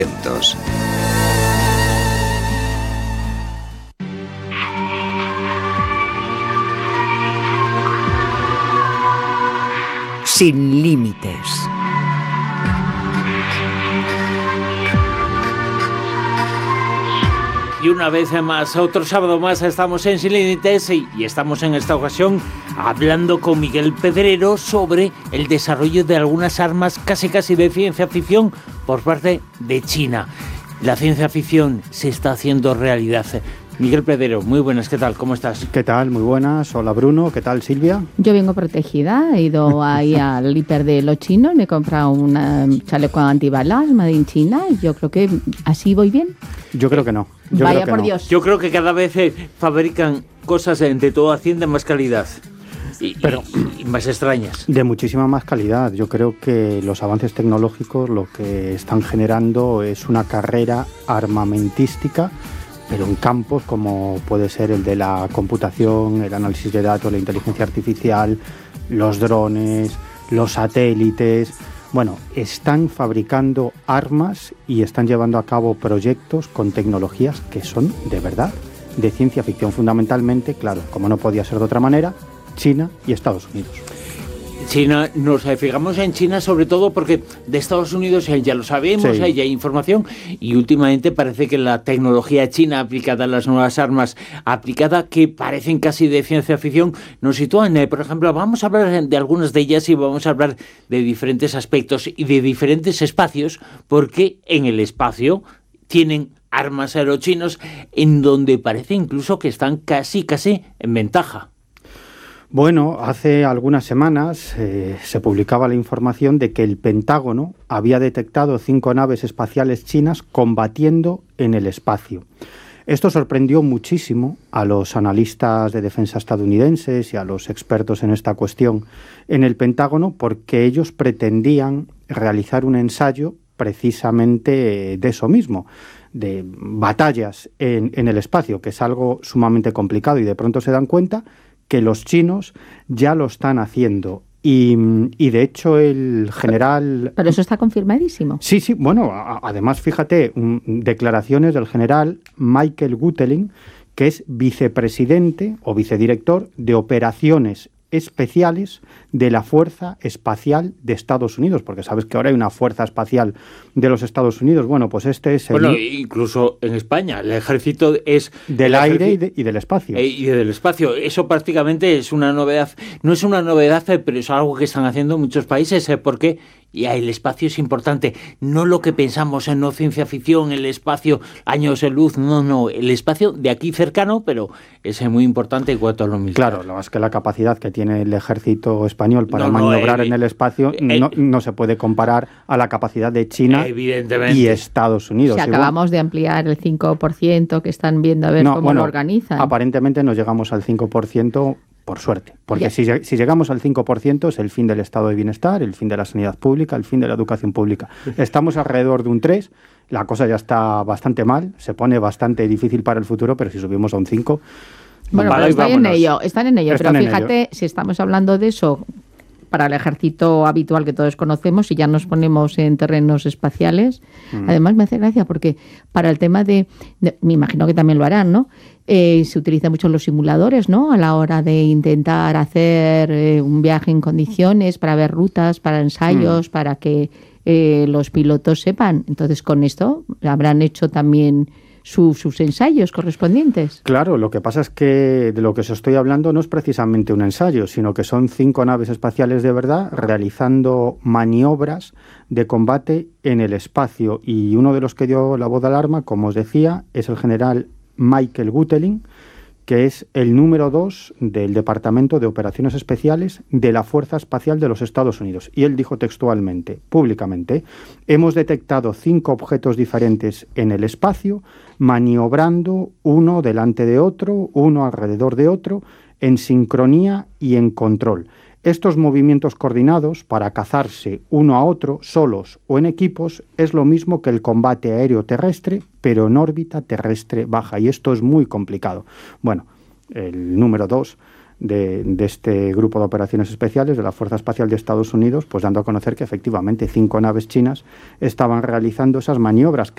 Sin límites. Y una vez más, otro sábado más, estamos en Sin Límites y estamos en esta ocasión hablando con Miguel Pedrero sobre el desarrollo de algunas armas casi de ciencia ficción por parte de China. La ciencia ficción se está haciendo realidad. Miguel Pedrero, muy buenas, ¿qué tal? ¿Cómo estás? ¿Qué tal? Muy buenas. Hola Bruno, ¿qué tal Silvia? Yo vengo protegida, he ido ahí al hiper de los chinos, me he comprado un chaleco antibalas made in China y yo creo que así voy bien. Yo creo que no. Vaya por Dios. Yo creo que cada vez fabrican cosas de toda Hacienda más calidad. Y más extrañas. De muchísima más calidad. Yo creo que los avances tecnológicos lo que están generando es una carrera armamentística, pero en campos como puede ser el de la computación, el análisis de datos, la inteligencia artificial, los drones, los satélites. Bueno, están fabricando armas y están llevando a cabo proyectos con tecnologías que son de verdad, de ciencia ficción fundamentalmente, claro, como no podía ser de otra manera, China y Estados Unidos. China, nos fijamos en China sobre todo porque de Estados Unidos ya lo sabemos, sí. Ya hay información y últimamente parece que la tecnología china aplicada a las nuevas armas, aplicada que parecen casi de ciencia ficción, nos sitúan, por ejemplo, vamos a hablar de algunas de ellas y vamos a hablar de diferentes aspectos y de diferentes espacios, porque en el espacio tienen armas aerochinos en donde parece incluso que están casi en ventaja. Bueno, hace algunas semanas se publicaba la información de que el Pentágono había detectado 5 naves espaciales chinas combatiendo en el espacio. Esto sorprendió muchísimo a los analistas de defensa estadounidenses y a los expertos en esta cuestión en el Pentágono, porque ellos pretendían realizar un ensayo precisamente de eso mismo, de batallas en el espacio, que es algo sumamente complicado, y de pronto se dan cuenta que los chinos ya lo están haciendo. Y de hecho el general... Pero eso está confirmadísimo. Sí, bueno, además fíjate, declaraciones del general Michael Guteling, que es vicepresidente o vicedirector de operaciones especiales de la Fuerza Espacial de Estados Unidos, porque sabes que ahora hay una Fuerza Espacial de los Estados Unidos. Bueno, pues este es el... Bueno, incluso en España, el ejército es... Del aire y del espacio. Y del espacio. Eso prácticamente es una novedad. No es una novedad, pero es algo que están haciendo muchos países, porque ya el espacio es importante. No lo que pensamos en no ciencia ficción, el espacio, años de luz, no. El espacio de aquí cercano, pero es muy importante en cuanto a lo militar. Claro, lo más que la capacidad que tiene el ejército español para maniobrar en el espacio no se puede comparar a la capacidad de China y Estados Unidos. Si acabamos de ampliar el 5% que están viendo a ver cómo lo organizan. Aparentemente no llegamos al 5%, por suerte, porque si llegamos al 5% es el fin del estado de bienestar, el fin de la sanidad pública, el fin de la educación pública. Estamos alrededor de un 3%, la cosa ya está bastante mal, se pone bastante difícil para el futuro, pero si subimos a un 5%... Bueno, pero están en ello, pero fíjate, si estamos hablando de eso para el ejército habitual que todos conocemos y ya nos ponemos en terrenos espaciales, además me hace gracia porque para el tema de me imagino que también lo harán, ¿no? Se utilizan mucho los simuladores, ¿no? A la hora de intentar hacer un viaje en condiciones, para ver rutas, para ensayos, para que los pilotos sepan. Entonces, con esto habrán hecho también sus ensayos correspondientes. Claro, lo que pasa es que de lo que os estoy hablando no es precisamente un ensayo, sino que son 5 naves espaciales de verdad realizando maniobras de combate en el espacio. Y uno de los que dio la voz de alarma, como os decía, es el general Michael Guteling, que es el número 2 del Departamento de Operaciones Especiales de la Fuerza Espacial de los Estados Unidos. Y él dijo textualmente, públicamente: hemos detectado 5 objetos diferentes en el espacio, maniobrando uno delante de otro, uno alrededor de otro, en sincronía y en control. Estos movimientos coordinados para cazarse uno a otro, solos o en equipos, es lo mismo que el combate aéreo terrestre, pero en órbita terrestre baja, y esto es muy complicado. Bueno, el número 2 de este grupo de operaciones especiales de la Fuerza Espacial de Estados Unidos, pues dando a conocer que efectivamente 5 naves chinas estaban realizando esas maniobras